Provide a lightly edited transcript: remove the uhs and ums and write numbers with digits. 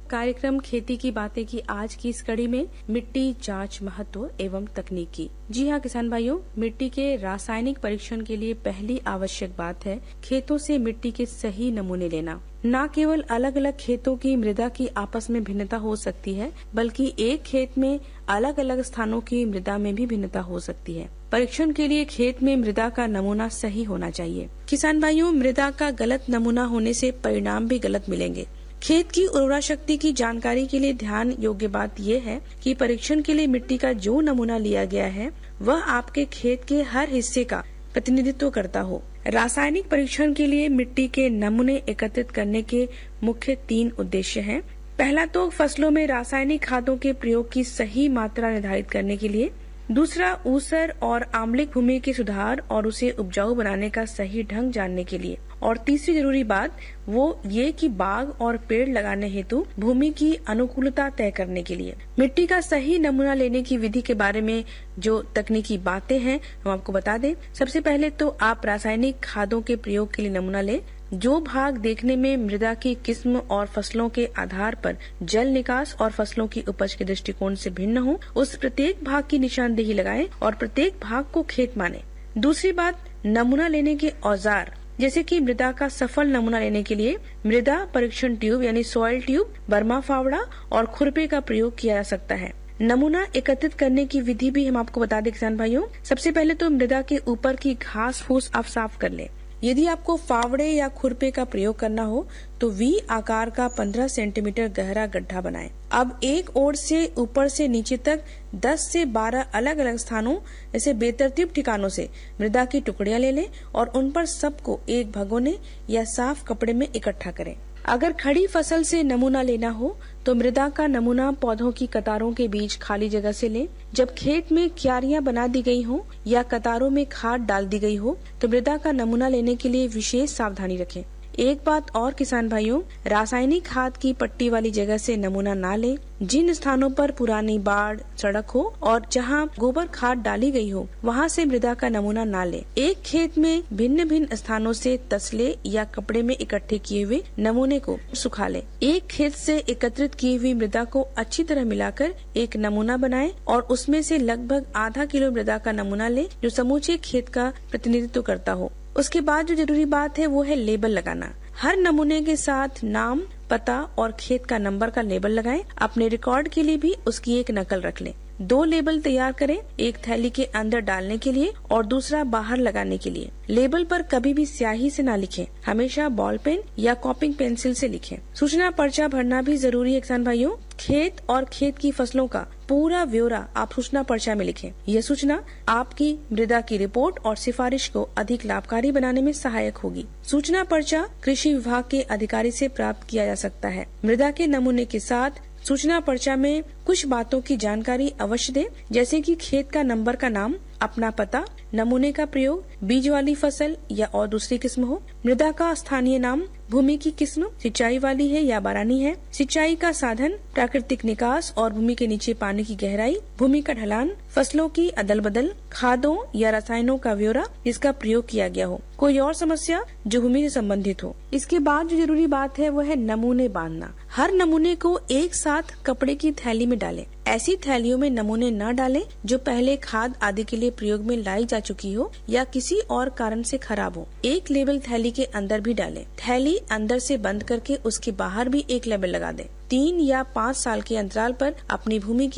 कार्यक्रम खेती की बातें की आज की इस कड़ी में मिट्टी जांच महत्व एवं तकनीकी। जी हाँ किसान भाइयों, मिट्टी के रासायनिक परीक्षण के लिए पहली आवश्यक बात है खेतों से मिट्टी के सही नमूने लेना। न केवल अलग अलग खेतों की मृदा की आपस में भिन्नता हो सकती है, बल्कि एक खेत में अलग अलग स्थानों की मृदा में भी भिन्नता हो सकती है। परीक्षण के लिए खेत में मृदा का नमूना सही होना चाहिए। किसान भाइयों, मृदा का गलत नमूना होने से परिणाम भी गलत मिलेंगे। खेत की उर्वरा शक्ति की जानकारी के लिए ध्यान योग्य बात यह है कि परीक्षण के लिए मिट्टी का जो नमूना लिया गया है वह आपके खेत के हर हिस्से का प्रतिनिधित्व करता हो। रासायनिक परीक्षण के लिए मिट्टी के नमूने एकत्रित करने के मुख्य 3 उद्देश्य हैं। पहला तो फसलों में रासायनिक खादों के प्रयोग की सही मात्रा निर्धारित करने के लिए, दूसरा ऊसर और आम्लिक भूमि के सुधार और उसे उपजाऊ बनाने का सही ढंग जानने के लिए, और तीसरी जरूरी बात वो ये कि बाग और पेड़ लगाने हेतु भूमि की अनुकूलता तय करने के लिए। मिट्टी का सही नमूना लेने की विधि के बारे में जो तकनीकी बातें हैं हम आपको बता दें। सबसे पहले तो आप रासायनिक खादों के प्रयोग के लिए नमूना लें। जो भाग देखने में मृदा की किस्म और फसलों के आधार पर जल निकास और फसलों की उपज के दृष्टिकोण से भिन्न हो, उस प्रत्येक भाग की निशानदेही लगाएं और प्रत्येक भाग को खेत माने। दूसरी बात, नमूना लेने के औजार, जैसे कि मृदा का सफल नमूना लेने के लिए मृदा परीक्षण ट्यूब यानी सॉइल ट्यूब, बर्मा फावड़ा और खुरपे का प्रयोग किया जा सकता है। नमूना एकत्रित करने की विधि भी हम आपको बता दें किसान भाइयों। सबसे पहले तो मृदा के ऊपर की घास फूस आप साफ कर लें। यदि आपको फावड़े या खुरपे का प्रयोग करना हो तो वी आकार का 15 सेंटीमीटर गहरा गड्ढा बनाएं। अब एक ओर से ऊपर से नीचे तक 10 से 12 अलग अलग स्थानों जैसे बेतरतीब ठिकानों से मृदा की टुकड़ियां ले लें और उन पर सबको एक भगोने या साफ कपड़े में इकट्ठा करें। अगर खड़ी फसल से नमूना लेना हो तो मृदा का नमूना पौधों की कतारों के बीच खाली जगह से लें। जब खेत में क्यारियां बना दी गई हो या कतारों में खाद डाल दी गई हो तो मृदा का नमूना लेने के लिए विशेष सावधानी रखें। एक बात और किसान भाइयों, रासायनिक खाद की पट्टी वाली जगह से नमूना ना लें। जिन स्थानों पर पुरानी बाढ़, सड़क हो और जहां गोबर खाद डाली गई हो वहां से मृदा का नमूना ना लें। एक खेत में भिन्न भिन्न स्थानों से तसले या कपड़े में इकट्ठे किए हुए नमूने को सुखा लें। एक खेत से एकत्रित की हुई मृदा को अच्छी तरह मिलाकर एक नमूना बनाएं और उसमें से लगभग आधा किलो मृदा का नमूना लें जो समूचे खेत का प्रतिनिधित्व करता हो। उसके बाद जो जरूरी बात है वो है लेबल लगाना। हर नमूने के साथ नाम, पता और खेत का नंबर का लेबल लगाएं। अपने रिकॉर्ड के लिए भी उसकी एक नकल रख लें। 2 लेबल तैयार करें, एक थैली के अंदर डालने के लिए और दूसरा बाहर लगाने के लिए। लेबल पर कभी भी स्याही से ना लिखें, हमेशा बॉल पेन या कॉपिंग पेंसिल से लिखें। सूचना पर्चा भरना भी जरूरी है किसान भाइयों। खेत और खेत की फसलों का पूरा ब्यौरा आप सूचना पर्चा में लिखें। यह सूचना आपकी मृदा की रिपोर्ट और सिफारिश को अधिक लाभकारी बनाने में सहायक होगी। सूचना पर्चा कृषि विभाग के अधिकारी से प्राप्त किया जा सकता है। मृदा के नमूने के साथ सूचना पर्चा में कुछ बातों की जानकारी अवश्य दें, जैसे कि खेत का नंबर का नाम, अपना पता, नमूने का प्रयोग, बीज वाली फसल या और दूसरी किस्म हो, मृदा का स्थानीय नाम, भूमि की किस्म, सिंचाई वाली है या बारानी है, सिंचाई का साधन, प्राकृतिक निकास और भूमि के नीचे पानी की गहराई, भूमि का ढलान, फसलों की अदल बदल, खादों या रसायनों का ब्यौरा जिसका प्रयोग किया गया हो, कोई और समस्या जो भूमि से संबंधित हो। इसके बाद जो जरूरी बात है वो है नमूने बांधना। हर नमूने को एक साथ कपड़े की थैली में डालें। ऐसी थैलियों में नमूने न डालें जो पहले खाद आदि के लिए प्रयोग में लाई जा चुकी हो या किसी और कारण से खराब हो। एक लेबल थैली के अंदर भी डालें। थैली अंदर से बंद करके उसके बाहर भी एक लेबल लगा दें। 3 या 5 साल के अंतराल पर अपनी भूमि की